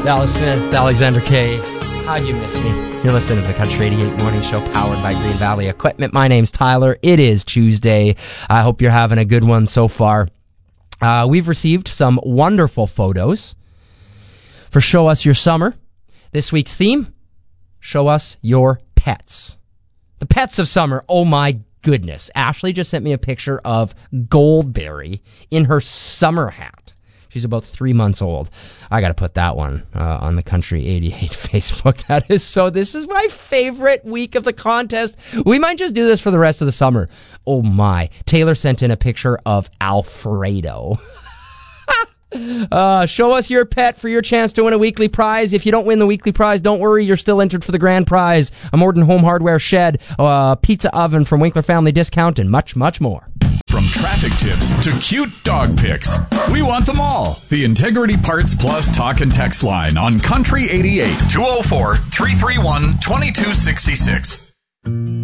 Dallas Smith, Alexander K. How'd you miss me? You're listening to the Country 88 Morning Show powered by Green Valley Equipment. My name's Tyler. It is Tuesday. I hope you're having a good one so far. We've received some wonderful photos for Show Us Your Summer. This week's theme, Show Us Your Pets. The pets of summer, oh my goodness. Ashley just sent me a picture of Goldberry in her summer hat. She's about 3 months old. I got to put that one on the Country 88 Facebook. This is my favorite week of the contest. We might just do this for the rest of the summer. Oh my. Taylor sent in a picture of Alfredo. Show us your pet for your chance to win a weekly prize. If you don't win the weekly prize, don't worry. You're still entered for the grand prize. A Morton Home Hardware shed, a pizza oven from Winkler Family Discount, and much, much more. From traffic tips to cute dog pics, we want them all. The Integrity Parts Plus talk and text line on Country 88 204-331-2266.